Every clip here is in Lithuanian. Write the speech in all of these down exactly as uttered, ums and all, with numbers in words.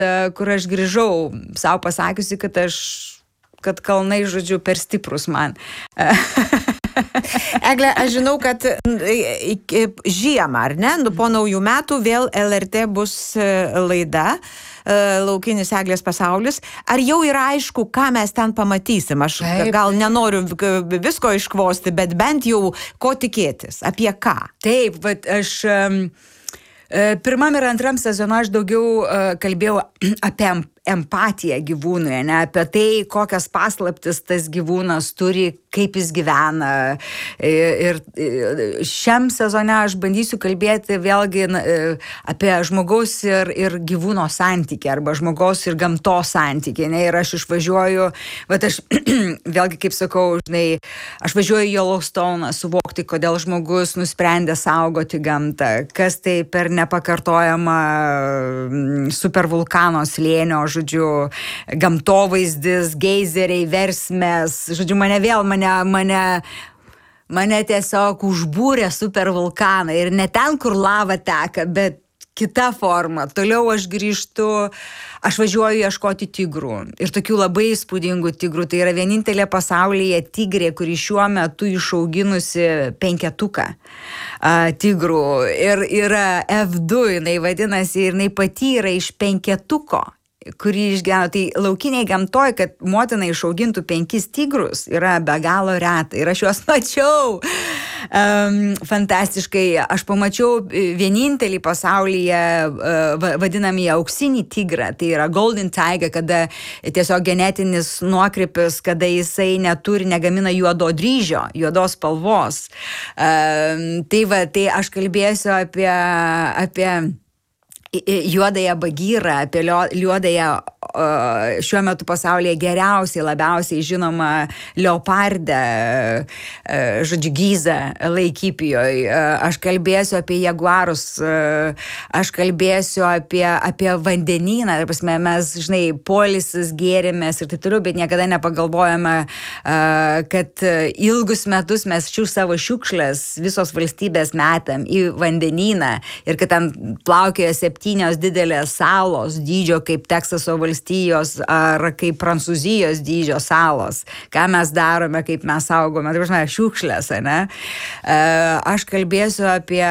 kur aš grįžau, savo pasakiusi, kad aš, kad kalnai, žodžiu, per stiprus man. Egle, aš žinau, kad žiemą, ar ne, po naujų metų vėl L R T bus laida Laukinis Eglės pasaulis. Ar jau yra aišku, ką mes ten pamatysim? Aš Taip. gal nenoriu visko iškvosti, bet bent jau ko tikėtis, apie ką? Taip, bet aš um, pirmam ir antram sezonu aš daugiau uh, kalbėjau apie empatiją gyvūnui, ne, apie tai, kokias paslaptis tas gyvūnas turi, kaip jis gyvena. Ir šiam sezone aš bandysiu kalbėti vėlgi apie žmogaus ir, ir gyvūno santykį, arba žmogaus ir gamtos santykį. Ne, ir aš išvažiuoju, bet aš vėlgi, kaip sakau, žinai, aš važiuoju į Yellowstone'ą suvokti, kodėl žmogus nusprendė saugoti gamtą, kas tai per nepakartojamą supervulkano slėnio, žodžiu, gamtovaizdis, geizeriai, versmės, žodžiu, mane vėl, mane, mane, mane tiesiog užbūrė supervulkaną ir ne ten, kur lava teka, bet kita forma. Toliau aš grįžtu, aš važiuoju ieškoti tigrų ir tokių labai įspūdingų tigrų. Tai yra vienintelė pasaulyje tigrė, kuri šiuo metu išauginusi penketuką uh, tigrų. Ir yra F du, jinai vadinasi, ir jinai pati yra iš penketuko, kurį išgyveno. Tai laukiniai gamtoj, kad motina išaugintų penkis tigrus, yra be galo reta. Ir aš juos mačiau. Um, fantastiškai. Aš pamačiau vienintelį pasaulyje uh, vadinamį auksinį tigrą. Tai yra golden tiger, kada tiesiog genetinis nuokrypis, kada jisai neturi, negamina juodo dryžio, juodos spalvos. Um, tai va, tai aš kalbėsiu apie, apie juodąją bagyrą, apie juodąją šiuo metu pasaulyje geriausiai, labiausiai žinoma leopardę, žodžiu, Gizą Laikipijoje. Aš kalbėsiu apie jaguarus, aš kalbėsiu apie, apie vandenyną. Prasme, mes, žinai, polisis, gėrimės ir taip toliau, bet niekada nepagalvojame, kad ilgus metus mes šių savo šiukšlės visos valstybės metam į vandenyną ir kad ten plaukioja septynios didelės salos dydžio kaip Teksaso valstijos ar kaip Prancūzijos dydžio salos. Ką mes darome, kaip mes saugome, tai žinai, šiukšlės, ne? Aš kalbėsiu apie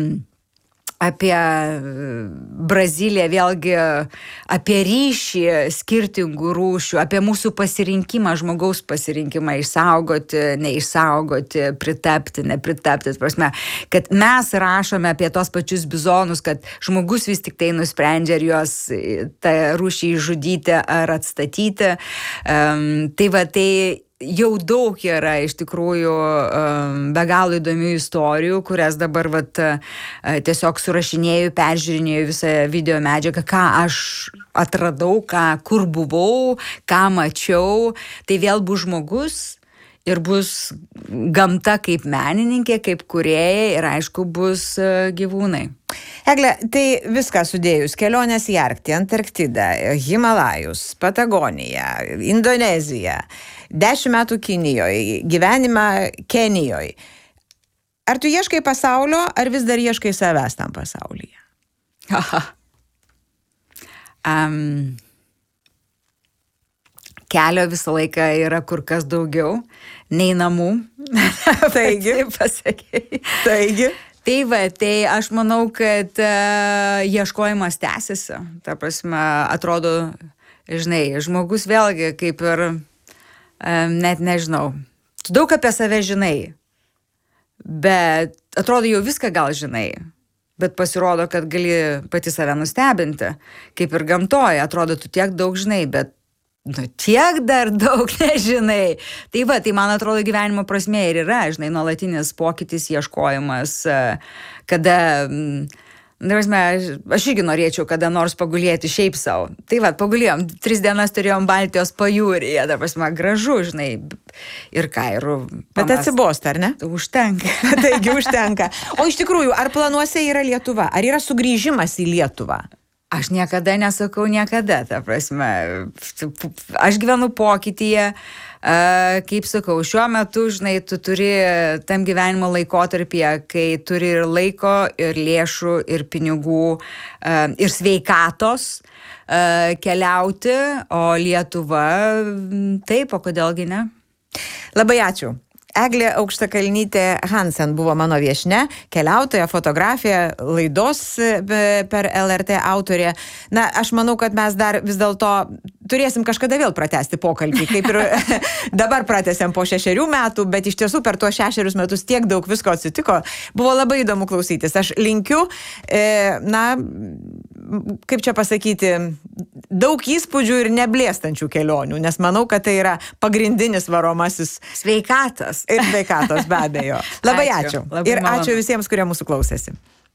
apie Braziliją, vėlgi apie ryšį skirtingų rūšių, apie mūsų pasirinkimą, žmogaus pasirinkimą išsaugoti, neišsaugoti, pritapti, nepritapti. Prasme, kad mes rašome apie tos pačius bizonus, kad žmogus vis tik tai nusprendžia, ar juos tą rūšį žudyti ar atstatyti. Um, tai va, tai jau daug yra iš tikrųjų be galo įdomių istorijų, kurias dabar vat, tiesiog surašinėjau, peržiūrinėjau visą video medžiagą, ką aš atradau, ką, kur buvau, ką mačiau. Tai vėl bus žmogus ir bus gamta kaip menininkė, kaip kūrėja ir aišku bus gyvūnai. Egle, tai viską sudėjus, kelionės į Arktį, Antarktidą, Himalajus, Patagoniją, Indoneziją, dešimt metų Kinijoje, gyvenimą Kenijoje. Ar tu ieškai pasaulio, ar vis dar ieškai savęs tam pasaulyje? Aha. Um, kelio visą laiką yra kur kas daugiau nei namų. Taigi, pasakei. Taigi. Tai va, tai aš manau, kad uh, ieškojimas tęsiasi. Ta prasme, atrodo, žinai, žmogus vėlgi kaip ir, um, net nežinau, tu daug apie save žinai, bet atrodo jau viską gal žinai, bet pasirodo, kad gali pati save nustebinti, kaip ir gamtoje, atrodo, tu tiek daug žinai, bet nu, tiek dar daug nežinai. Tai va, tai man atrodo gyvenimo prasmė ir yra, žinai, nuolatinis pokytis, ieškojimas, kada, prasme, aš, aš irgi norėčiau kada nors pagulėti šiaip savo. Tai va, pagulėjom, tris dienas turėjom Baltijos pajūryje, dar prasme, gražu, žinai, ir ką, ir... Bet atsibosta, ar ne? Užtenka. Taigi, užtenka. O iš tikrųjų, ar planuose yra Lietuva? Ar yra sugrįžimas į Lietuvą? Aš niekada nesakau niekada, ta prasme, aš gyvenu pokytyje, kaip sakau, šiuo metu, žinai, tu turi tam gyvenimo laikotarpyje, kai turi ir laiko, ir lėšų, ir pinigų, ir sveikatos, keliauti, o Lietuva taip, o kodėlgi ne? Labai ačiū. Eglė Aukštakalnytė Hansen buvo mano viešnia, keliautoja, fotografija, laidos per L R T autorė. Na, aš manau, kad mes dar vis dėlto turėsim kažkada vėl pratęsti pokalbį, kaip ir dabar pratęsėm po šešerių metų, bet iš tiesų per tuos šešerius metus tiek daug visko atsitiko. Buvo labai įdomu klausytis. Aš linkiu, e, na, kaip čia pasakyti, daug įspūdžių ir neblėstančių kelionių, nes manau, kad tai yra pagrindinis varomasis. Sveikatos. Ir sveikatos, be abejo. Labai ačiū. ačiū. Labai ir malonu. Ačiū visiems, kurie mūsų klausėsi.